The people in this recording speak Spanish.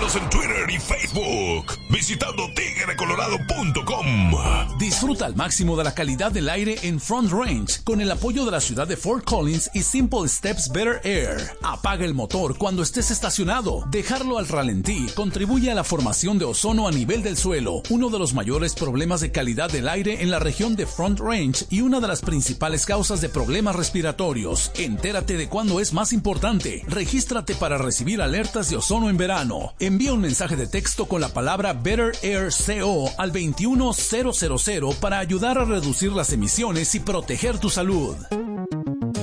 Síguenos en Twitter y Facebook visitando tigrecolorado.com. Disfruta al máximo de la calidad del aire en Front Range con el apoyo de la ciudad de Fort Collins y Simple Steps Better Air. Apaga el motor cuando estés estacionado. Dejarlo al ralentí contribuye a la formación de ozono a nivel del suelo, uno de los mayores problemas de calidad del aire en la región de Front Range y una de las principales causas de problemas respiratorios. Entérate de cuándo es más importante. Regístrate para recibir alertas de ozono en verano. Envía un mensaje de texto con la palabra Better Air CO al 21000 para ayudar a reducir las emisiones y proteger tu salud.